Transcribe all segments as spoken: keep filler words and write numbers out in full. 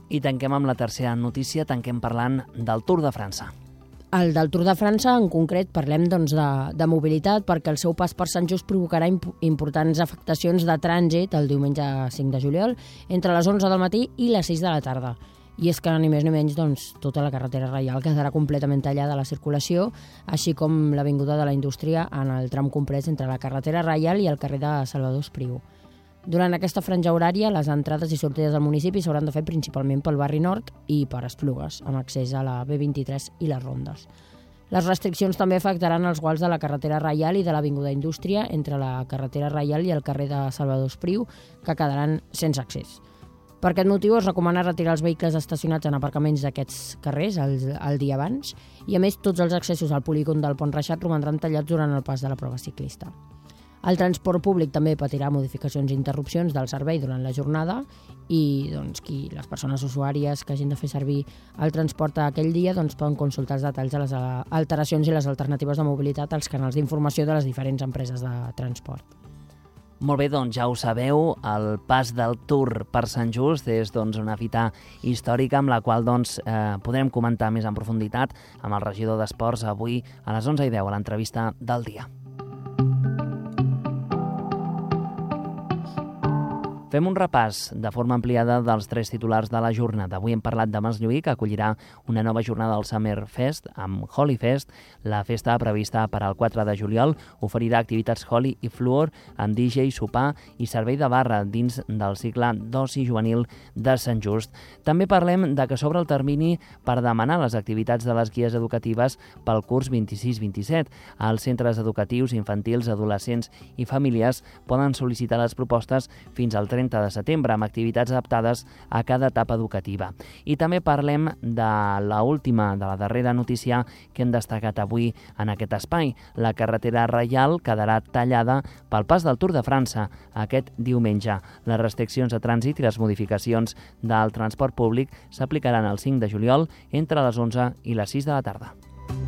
I tanquem amb la tercera notícia, tanquem parlant del Tour de França. El del Tour de França, en concret, parlem doncs, de, de mobilitat, perquè el seu pas per Sant Just provocarà imp importants afectacions de trànsit el diumenge cinc de juliol, entre les onze del matí i les sis de la tarda. I és que ni més ni menys doncs, tota la carretera reial quedarà completament tallada a la circulació, així com l'Avinguda de la Indústria en el tram complet entre la carretera reial i el carrer de Salvador Espriu. Durant aquesta franja horària, les entrades i sortides del municipi s'hauran de fer principalment pel barri nord i per Esplugues, amb accés a la B vint-i-tres i les rondes. Les restriccions també afectaran els guals de la carretera reial i de l'Avinguda Indústria entre la carretera reial i el carrer de Salvador Espriu, que quedaran sense accés. Per aquest motiu es recomana retirar els vehicles estacionats en aparcaments d'aquests carrers el, el dia abans i, a més, tots els accessos al polígon del Pont Reixat romandran tallats durant el pas de la prova ciclista. El transport públic també patirà modificacions i interrupcions del servei durant la jornada i doncs, qui, les persones usuàries que hagin de fer servir el transport aquell dia doncs, poden consultar els detalls de les alteracions i les alternatives de mobilitat als canals d'informació de les diferents empreses de transport. Molt bé, doncs ja ho sabeu, el pas del Tour per Sant Just és doncs, una fita històrica amb la qual doncs, eh, podrem comentar més en profunditat amb el regidor d'Esports avui a les onze i deu a l'entrevista del dia. Fem un repàs de forma ampliada dels tres titulars de la jornada. Avui hem parlat de Masllui, que acollirà una nova jornada del Summer Fest amb Holy Fest. La festa prevista per al quatre de juliol oferirà activitats Holy i Fluor amb D J, sopar i servei de barra dins del cicle d'oci juvenil de Sant Just. També parlem de que s'obre el termini per demanar les activitats de les guies educatives pel curs vint-i-sis vint-i-set. Els centres educatius, infantils, adolescents i famílies poden sol·licitar les propostes fins al trenta de setembre, amb activitats adaptades a cada etapa educativa. I també parlem de la última, de la darrera notícia que hem destacat avui en aquest espai. La carretera reial quedarà tallada pel pas del Tour de França aquest diumenge. Les restriccions de trànsit i les modificacions del transport públic s'aplicaran el cinc de juliol entre les onze i les sis de la tarda.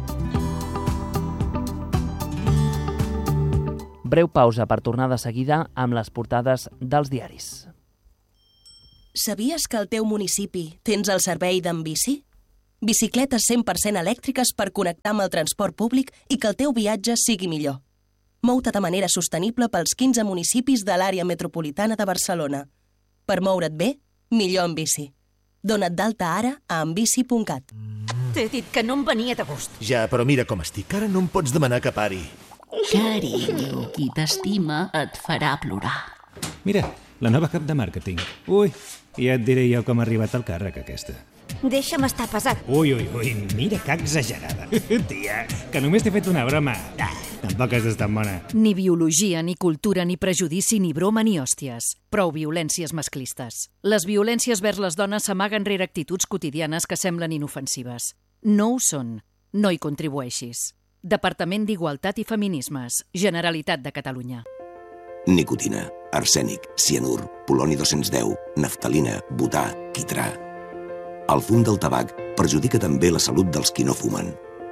Breu pausa per tornar de seguida amb les portades dels diaris. Sabies que al teu municipi tens el servei d'Enbici? Bicicletes cent per cent elèctriques per connectar amb el transport públic i que el teu viatge sigui millor. Mou-te de manera sostenible pels quinze municipis de l'àrea metropolitana de Barcelona. Per moure't bé, millor en bici. Dona't d'alta ara a enbici punt cat. T'he dit que no em venia de gust. Ja, però mira com estic. Ara no em pots demanar que pari. Carinyo, qui t'estima et farà plorar. Mira, la nova cap de màrqueting. Ui, ja et diré jo com ha arribat al càrrec aquesta. Deixa'm estar pesat. Ui, ui, ui, mira que exagerada. Tia, que només t'he fet una broma. Ah, tampoc has d'estar bona. Ni biologia, ni cultura, ni prejudici, ni broma, ni hòsties. Prou violències masclistes. Les violències vers les dones s'amaguen rere actituds quotidianes que semblen inofensives. No ho són. No hi contribueixis. Departament d'Igualtat i Feminismes, Generalitat de Catalunya. Nicotina, arsènic, cianur, poloni dos-cents deu, naftalina, butà, quitrà. El fum del tabac perjudica també la salut dels qui no fumen.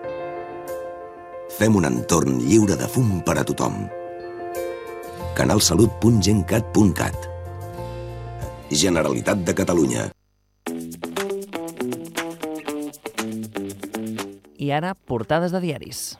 Fem un entorn lliure de fum per a tothom. canalsalut punt gencat punt cat. Generalitat de Catalunya. I ara, portades de diaris.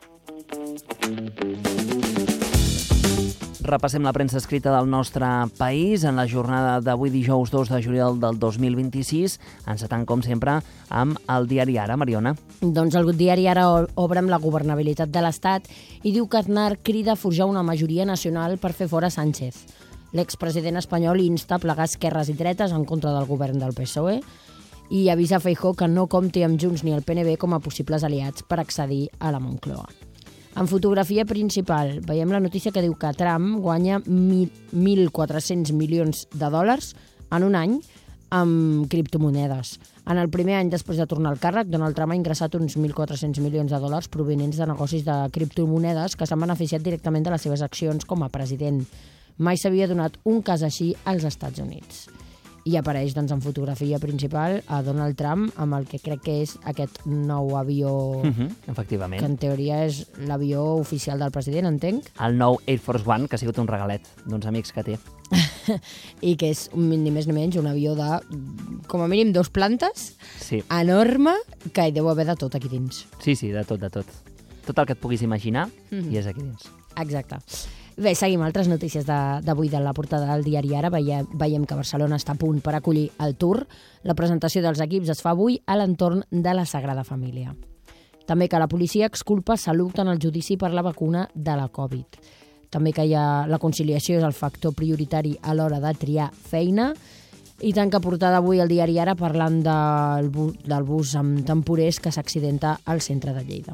Repassem la premsa escrita del nostre país en la jornada d'avui dijous dos de juliol del dos mil vint-i-sis, encetant com sempre amb el diari Ara, Mariona. Doncs el diari Ara obre amb la governabilitat de l'Estat i diu que Aznar crida a forjar una majoria nacional per fer fora Sánchez. L'expresident espanyol insta a plegar esquerres i dretes en contra del govern del P S O E i avisa Feijóo que no compti amb Junts ni el P N B com a possibles aliats per accedir a la Moncloa. En fotografia principal veiem la notícia que diu que Trump guanya mil quatre-cents milions de dòlars en un any amb criptomonedes. En el primer any després de tornar al càrrec, Donald Trump ha ingressat uns mil quatre-cents milions de dòlars provenents de negocis de criptomonedes que s'han beneficiat directament de les seves accions com a president. Mai s'havia donat un cas així als Estats Units. I apareix doncs, en fotografia principal a Donald Trump amb el que crec que és aquest nou avió, uh-huh, efectivament, que en teoria és l'avió oficial del president, entenc. El nou Air Force One, que ha sigut un regalet d'uns amics que té. I que és ni més ni menys un avió de com a mínim dos plantes, sí. enorme, que hi deu haver de tot aquí dins. Sí, sí, de tot, de tot. Tot el que et puguis imaginar mm-hmm. hi és aquí dins. Exacte. Bé, seguim altres notícies d'avui de, de la portada del diari Ara. Veiem, veiem que Barcelona està a punt per acollir el Tour. La presentació dels equips es fa avui a l'entorn de la Sagrada Família. També que la policia exculpa Salut en el judici per la vacuna de la Covid. També que hi ha, la conciliació és el factor prioritari a l'hora de triar feina. I tant que portada avui el diari Ara parlant del, bu del bus amb temporers que s'accidenta al centre de Lleida.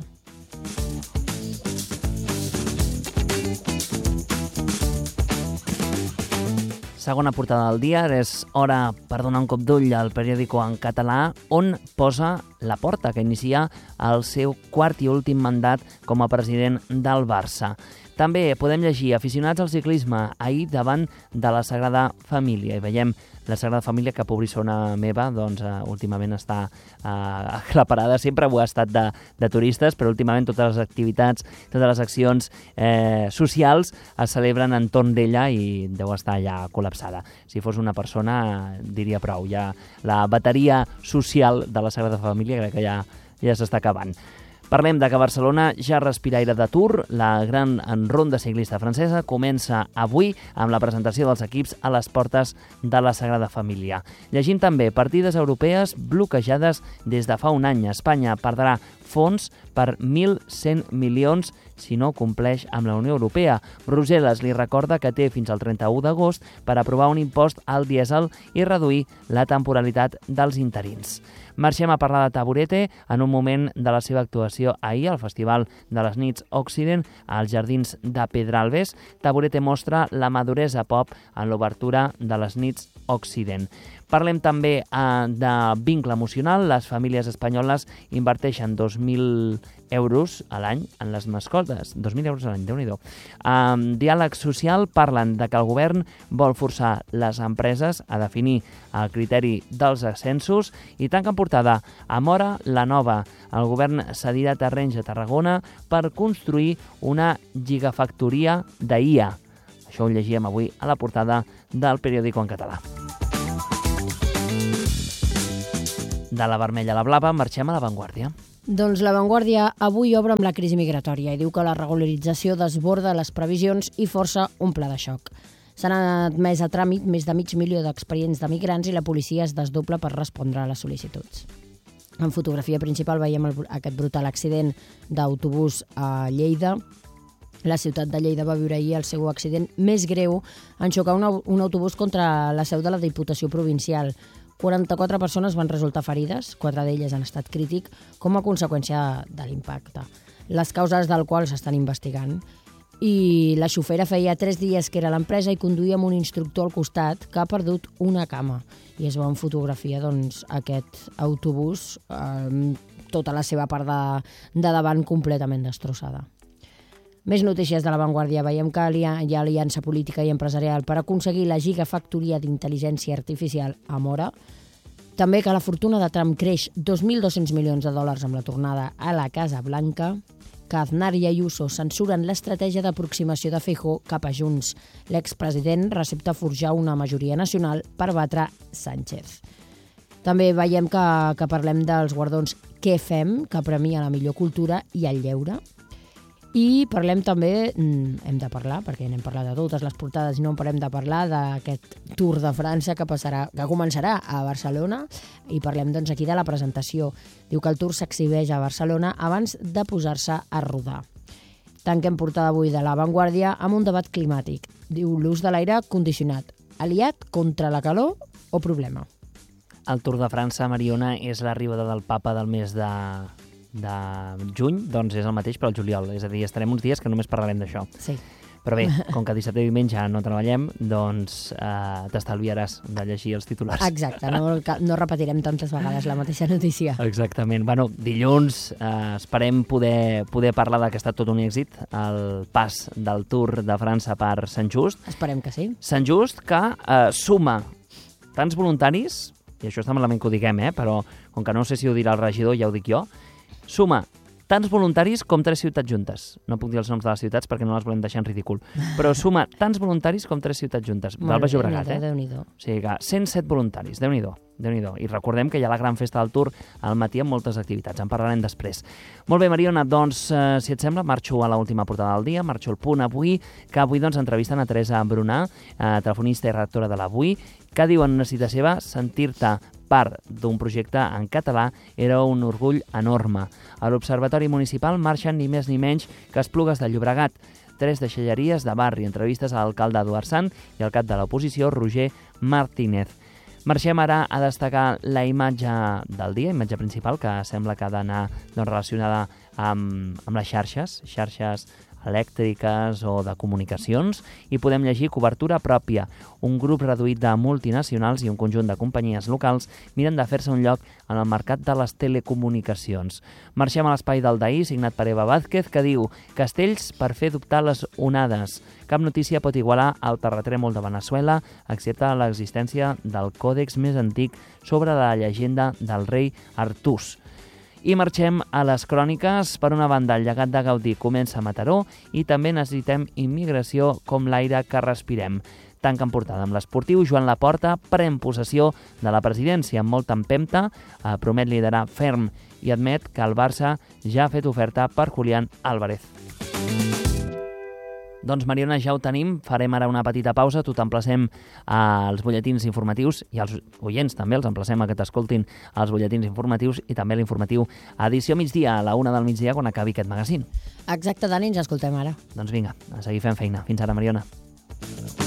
Segona portada del dia, és hora per donar un cop d'ull al periòdico en català, on posa Laporta, que inicia el seu quart i últim mandat com a president del Barça. També podem llegir aficionats al ciclisme ahir davant de la Sagrada Família. I veiem la Sagrada Família, que pobrissona meva, doncs uh, últimament està uh, aclaparada. Sempre ho ha estat de, de turistes, però últimament totes les activitats, totes les accions eh, socials es celebren entorn d'ella i deu estar ja col·lapsada. Si fos una persona, diria prou. Ja la bateria social de la Sagrada Família crec que ja, ja s'està acabant. Parlem de que Barcelona ja respira aire de Tour. La gran ronda ciclista francesa comença avui amb la presentació dels equips a les portes de la Sagrada Família. Llegim també partides europees bloquejades des de fa un any. Espanya perdrà fons per mil cent milions si no compleix amb la Unió Europea. Brussel·les li recorda que té fins al trenta-u d'agost per aprovar un impost al dièsel i reduir la temporalitat dels interins. Marxem a parlar de Taburete en un moment de la seva actuació ahir al Festival de les Nits Occident als Jardins de Pedralbes. Taburete mostra la maduresa pop en l'obertura de les Nits Occident. Parlem també eh, de vincle emocional. Les famílies espanyoles inverteixen dos mil euros a l'any en les mascotes. dos mil euros a l'any, Déu-n'hi-do. Um, diàleg social, parlen de que el govern vol forçar les empreses a definir el criteri dels ascensos i tanquen portada a Móra la Nova. El govern cedirà terrenys a Tarragona per construir una gigafactoria d'I A. Això ho llegíem avui a la portada del periòdico en català. De la vermella a la blava, marxem a La Vanguardia. Doncs La Vanguardia avui obre amb la crisi migratòria i diu que la regularització desborda les previsions i força un pla de xoc. S'han admès a tràmit més de mig milió d'expedients de migrants i la policia es desdobla per respondre a les sol·licituds. En fotografia principal veiem el, aquest brutal accident d'autobús a Lleida. La ciutat de Lleida va viure ahir el seu accident més greu en xocar un, un autobús contra la seu de la Diputació Provincial. quaranta-quatre persones van resultar ferides, quatre d'elles en estat crític, com a conseqüència de l'impacte. Les causes del qual s'estan investigant. I la xofera feia tres dies que era a l'empresa i conduïa amb un instructor al costat que ha perdut una cama. I es veu en fotografia doncs, aquest autobús, eh, tota la seva part de, de davant completament destrossada. Més notícies de La Vanguardia. Veiem que hi ha aliança política i empresarial per aconseguir la gigafactoria d'intel·ligència artificial a Móra. També que la fortuna de Trump creix dos mil dos-cents milions de dòlars amb la tornada a la Casa Blanca. Que Aznar i Ayuso censuren l'estratègia d'aproximació de Feijóo cap a Junts. L'expresident recepta forjar una majoria nacional per batre Sánchez. També veiem que, que parlem dels guardons Què fem?, que premia la millor cultura i el lleure. I parlem també, hem de parlar, perquè n'hem parlat de totes les portades i no en parem de parlar d'aquest Tour de França que passarà, que començarà a Barcelona, i parlem doncs aquí de la presentació. Diu que el Tour s'exhibeix a Barcelona abans de posar-se a rodar. Tanquem portada avui de La Vanguardia amb un debat climàtic. Diu l'ús de l'aire condicionat, aliat contra la calor o problema? El Tour de França, Mariona, és l'arribada del papa del mes de... de juny, doncs és el mateix per al juliol. És a dir, estarem uns dies que només parlarem d'això. Sí. Però bé, com que dissabte i diumenge no treballem, doncs eh, t'estalviaràs de llegir els titulars. Exacte, no, no repetirem tantes vegades la mateixa notícia. Exactament. Bueno, dilluns eh, esperem poder, poder parlar de que ha estat tot un èxit el pas del Tour de França per Sant Just. Esperem que sí. Sant Just que eh, suma tants voluntaris, i això està malament que ho diguem, eh, però com que no sé si ho dirà el regidor, ja ho dic jo, suma tants voluntaris com tres ciutats juntes. No puc dir els noms de les ciutats perquè no les volem deixar en ridícul. Però suma tants voluntaris com tres ciutats juntes. Del Baix Llobregat, eh? Déu-n'hi-do. O sigui que cent set voluntaris, Déu-n'hi-do. Déu-n'hi-do. I recordem que hi ha la gran festa del Tour al matí amb moltes activitats. En parlarem després. Molt bé, Mariona, doncs, eh, si et sembla, marxo a l'última portada del dia, marxo al Punt avui, que avui doncs, entrevisten a Teresa Brunà, eh, telefonista i redactora de l'Avui, que diu en una cita seva: sentir-te part d'un projecte en català era un orgull enorme. A l'Observatori Municipal marxen ni més ni menys que Esplugues de Llobregat, tres deixalleries de barri, entrevistes a l'alcalde Eduard Sant i al cap de l'oposició, Roger Martínez. Marxem ara a destacar la imatge del dia, imatge principal, que sembla que ha d'anar doncs, relacionada amb, amb les xarxes, xarxes elèctriques o de comunicacions, i podem llegir cobertura pròpia. Un grup reduït de multinacionals i un conjunt de companyies locals miren de fer-se un lloc en el mercat de les telecomunicacions. Marxem a l'espai del d'ahir, signat per Eva Vázquez, que diu: castells per fer dubtar les onades. Cap notícia pot igualar el terratrèmol de Veneçuela, excepte l'existència del còdex més antic sobre la llegenda del rei Artús. I marxem a les cròniques. Per una banda, el llegat de Gaudí comença a Mataró i també necessitem immigració com l'aire que respirem. Tanca en portada amb l'Esportiu, Joan Laporta pren possessió de la presidència amb molta empenta, eh, promet liderar ferm i admet que el Barça ja ha fet oferta per Julián Álvarez. Doncs, Mariona, ja ho tenim. Farem ara una petita pausa. Tu t'emplacem als butlletins informatius i als oients també els emplacem a que t'escoltin els butlletins informatius i també l'informatiu edició migdia, a la una del migdia, quan acabi aquest magazín. Exacte, Dani, ens escoltem ara. Doncs vinga, a seguir fent feina. Fins ara, Mariona.